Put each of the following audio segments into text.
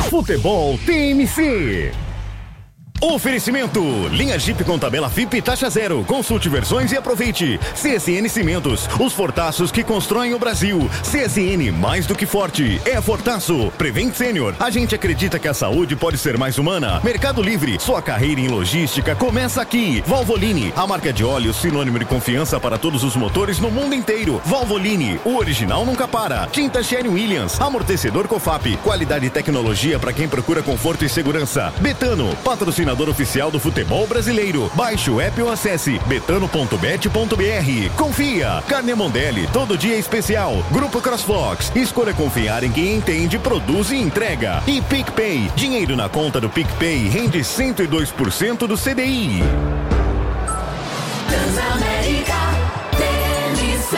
Futebol TMC. Oferecimento, linha Jeep com tabela FIP taxa zero, consulte versões e aproveite. CSN Cimentos, os fortaços que constroem o Brasil. CSN, mais do que forte, é Fortaço. Prevent Sênior, a gente acredita que a saúde pode ser mais humana. Mercado Livre, sua carreira em logística começa aqui. Valvoline, a marca de óleo sinônimo de confiança para todos os motores no mundo inteiro. Valvoline, o original nunca para. Tinta Sherwin-Williams, amortecedor Cofap, qualidade e tecnologia para quem procura conforto e segurança. Betano, patrocinador oficial do futebol brasileiro. Baixe o app ou acesse betano.bet.br. Confia. Carne Mondelli, todo dia especial. Grupo Crossfox, escolha confiar em quem entende, produz e entrega. E PicPay, dinheiro na conta do PicPay rende 102% do CDI. Transamérica, TMC,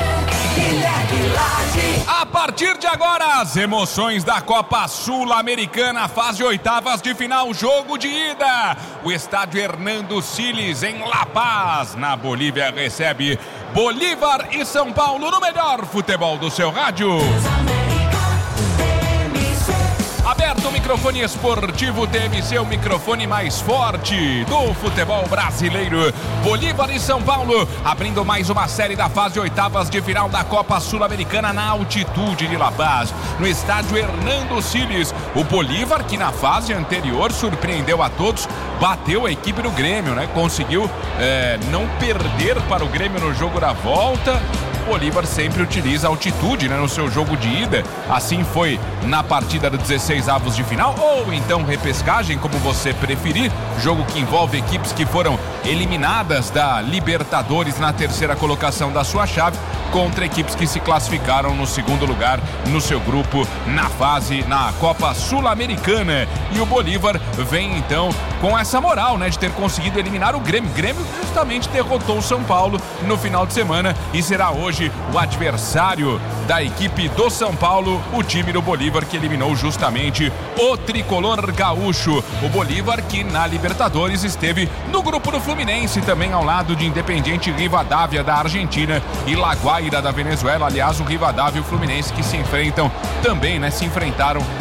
a partir de agora, as emoções da Copa Sul-Americana, fase oitavas de final, jogo de ida. O estádio Hernando Siles, em La Paz, na Bolívia, recebe Bolívar e São Paulo no melhor futebol do seu rádio. Aberto o microfone esportivo TMC, o microfone mais forte do futebol brasileiro. Bolívar e São Paulo abrindo mais uma série da fase oitavas de final da Copa Sul-Americana na altitude de La Paz, no estádio Hernando Siles. O Bolívar, que na fase anterior surpreendeu a todos, bateu a equipe do Grêmio, né? Conseguiu não perder para o Grêmio no jogo da volta. O Bolívar sempre utiliza a altitude, né, no seu jogo de ida. Assim foi na partida do 16avos de final, ou então repescagem, como você preferir. Jogo que envolve equipes que foram eliminadas da Libertadores na terceira colocação da sua chave, contra equipes que se classificaram no segundo lugar no seu grupo na Copa Sul-Americana. E o Bolívar vem então com essa moral, né, de ter conseguido eliminar o Grêmio. Grêmio justamente derrotou o São Paulo no final de semana e será hoje o adversário da equipe do São Paulo, o time do Bolívar, que eliminou justamente o tricolor gaúcho. O Bolívar, que na Libertadores esteve no grupo do Fluminense, também ao lado de Independiente Rivadavia da Argentina e La Guaira da Venezuela. Aliás, o Rivadavia e o Fluminense que se enfrentam também, né? Se enfrentaram